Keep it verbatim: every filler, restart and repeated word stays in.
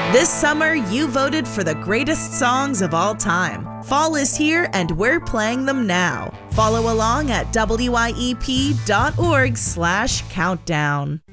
This summer, you voted for the greatest songs of all time. Fall is here and we're playing them now. Follow along at W I E P dot org slash countdown.